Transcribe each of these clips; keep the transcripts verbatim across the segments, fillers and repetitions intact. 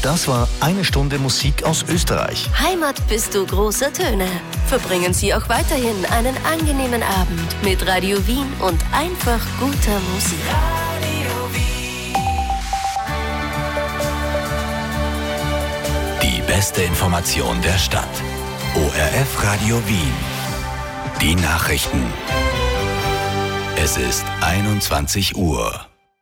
Das war eine Stunde Musik aus Österreich. Heimat bist du großer Töne. Verbringen Sie auch weiterhin einen angenehmen Abend mit Radio Wien und einfach guter Musik. Radio Wien. Die beste Information der Stadt. O R F Radio Wien. Die Nachrichten. Es ist einundzwanzig Uhr.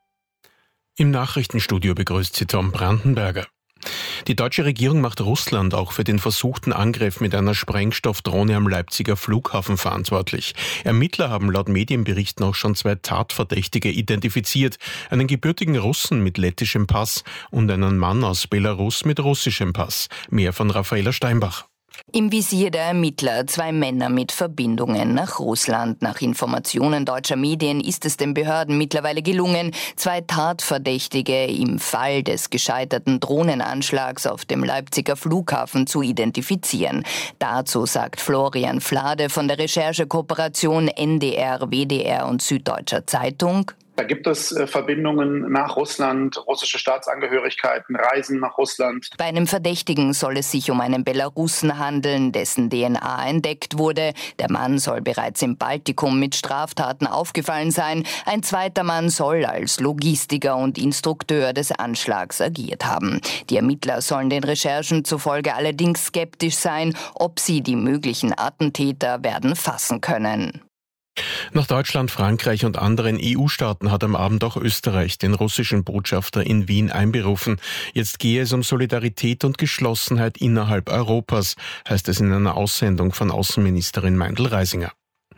Im Nachrichtenstudio begrüßt sie Tom Brandenberger. Die deutsche Regierung macht Russland auch für den versuchten Angriff mit einer Sprengstoffdrohne am Leipziger Flughafen verantwortlich. Ermittler haben laut Medienberichten auch schon zwei Tatverdächtige identifiziert. Einen gebürtigen Russen mit lettischem Pass und einen Mann aus Belarus mit russischem Pass. Mehr von Raffaela Steinbach. Im Visier der Ermittler zwei Männer mit Verbindungen nach Russland. Nach Informationen deutscher Medien ist es den Behörden mittlerweile gelungen, zwei Tatverdächtige im Fall des gescheiterten Drohnenanschlags auf dem Leipziger Flughafen zu identifizieren. Dazu sagt Florian Flade von der Recherchekooperation N D R, W D R und Süddeutscher Zeitung: Da gibt es äh, Verbindungen nach Russland, russische Staatsangehörigkeiten, Reisen nach Russland. Bei einem Verdächtigen soll es sich um einen Belarussen handeln, dessen D N A entdeckt wurde. Der Mann soll bereits im Baltikum mit Straftaten aufgefallen sein. Ein zweiter Mann soll als Logistiker und Instrukteur des Anschlags agiert haben. Die Ermittler sollen den Recherchen zufolge allerdings skeptisch sein, ob sie die möglichen Attentäter werden fassen können. Nach Deutschland, Frankreich und anderen E U-Staaten hat am Abend auch Österreich den russischen Botschafter in Wien einberufen. Jetzt gehe es um Solidarität und Geschlossenheit innerhalb Europas, heißt es in einer Aussendung von Außenministerin Meindl-Reisinger.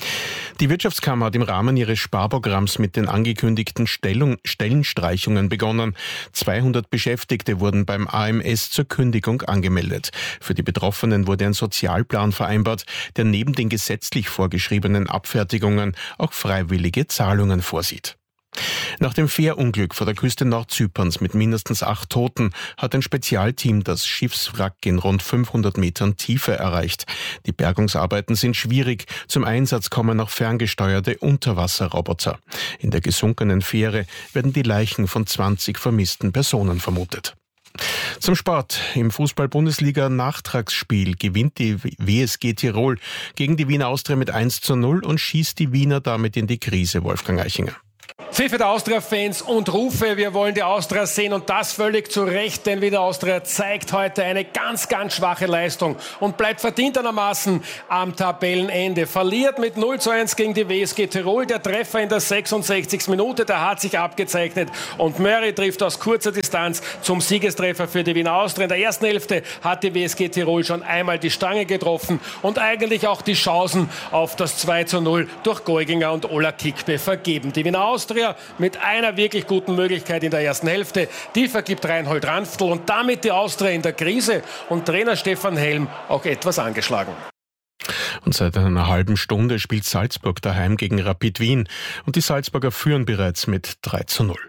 Die Wirtschaftskammer hat im Rahmen ihres Sparprogramms mit den angekündigten Stellung, Stellenstreichungen begonnen. zweihundert Beschäftigte wurden beim A M S zur Kündigung angemeldet. Für die Betroffenen wurde ein Sozialplan vereinbart, der neben den gesetzlich vorgeschriebenen Abfertigungen auch freiwillige Zahlungen vorsieht. Nach dem Fährunglück vor der Küste Nordzyperns mit mindestens acht Toten hat ein Spezialteam das Schiffswrack in rund fünfhundert Metern Tiefe erreicht. Die Bergungsarbeiten sind schwierig. Zum Einsatz kommen auch ferngesteuerte Unterwasserroboter. In der gesunkenen Fähre werden die Leichen von zwanzig vermissten Personen vermutet. Zum Sport. Im Fußball-Bundesliga-Nachtragsspiel gewinnt die W S G Tirol gegen die Wiener Austria mit eins zu null und schießt die Wiener damit in die Krise, Wolfgang Eichinger. Pfiffe der Austria-Fans und Rufe, wir wollen die Austria sehen und das völlig zu Recht, denn Wiener Austria zeigt heute eine ganz, ganz schwache Leistung und bleibt verdientermaßen am Tabellenende. Verliert mit null zu eins gegen die W S G Tirol, der Treffer in der sechsundsechzigsten Minute, der hat sich abgezeichnet und Murray trifft aus kurzer Distanz zum Siegestreffer für die Wiener Austria. In der ersten Hälfte hat die W S G Tirol schon einmal die Stange getroffen und eigentlich auch die Chancen auf das zwei zu null durch Geuginger und Ola Kikbe vergeben. Die Wiener Austria mit einer wirklich guten Möglichkeit in der ersten Hälfte. Die vergibt Reinhold Ranftl und damit die Austria in der Krise und Trainer Stefan Helm auch etwas angeschlagen. Und seit einer halben Stunde spielt Salzburg daheim gegen Rapid Wien und die Salzburger führen bereits mit drei zu null.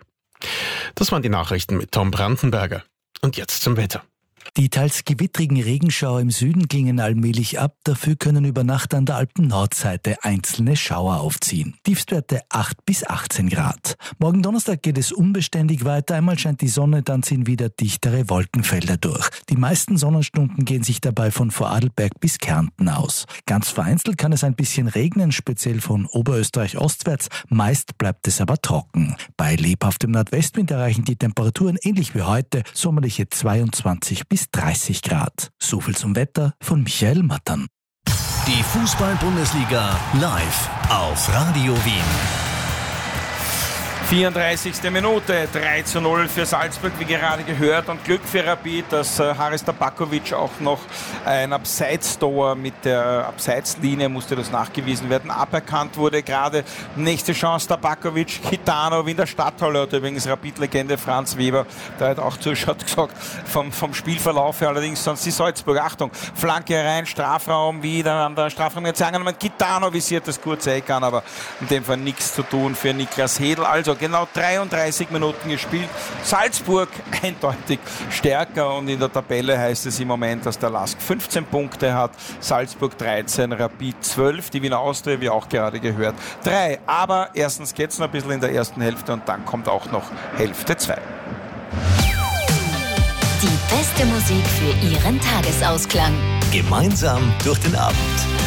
Das waren die Nachrichten mit Tom Brandenberger. Und jetzt zum Wetter. Die teils gewittrigen Regenschauer im Süden klingen allmählich ab, dafür können über Nacht an der Alpen-Nordseite einzelne Schauer aufziehen. Tiefstwerte acht bis achtzehn Grad. Morgen Donnerstag geht es unbeständig weiter, einmal scheint die Sonne, dann ziehen wieder dichtere Wolkenfelder durch. Die meisten Sonnenstunden gehen sich dabei von Vorarlberg bis Kärnten aus. Ganz vereinzelt kann es ein bisschen regnen, speziell von Oberösterreich ostwärts, meist bleibt es aber trocken. Bei lebhaftem Nordwestwind erreichen die Temperaturen ähnlich wie heute sommerliche zweiundzwanzig bis dreißig Grad. So viel zum Wetter von Michael Mattern. Die Fußball-Bundesliga live auf Radio Wien. vierunddreißigste Minute, drei zu null für Salzburg, wie gerade gehört, und Glück für Rapid, dass äh, Haris Tabakovic auch noch ein Abseits-Tor mit der Abseitslinie, musste das nachgewiesen werden, aberkannt wurde. Gerade nächste Chance, Tabakovic, Gitano in der Stadthalle, hat übrigens Rapid-Legende Franz Weber, der hat auch zuschaut, gesagt, vom, vom Spielverlauf her, allerdings sonst die Salzburg. Achtung, Flanke rein, Strafraum, wieder an der Strafraum jetzt angenommen, Gitano visiert das kurze Eck an, aber in dem Fall nichts zu tun für Niklas Hedl. Also genau dreiunddreißig Minuten gespielt. Salzburg eindeutig stärker und in der Tabelle heißt es im Moment, dass der Lask fünfzehn Punkte hat, Salzburg dreizehn, Rapid zwölf, die Wiener Austria, wie auch gerade gehört, drei. Aber erstens geht es noch ein bisschen in der ersten Hälfte und dann kommt auch noch Hälfte zwei. Die beste perfekte Musik für Ihren Tagesausklang. Gemeinsam durch den Abend.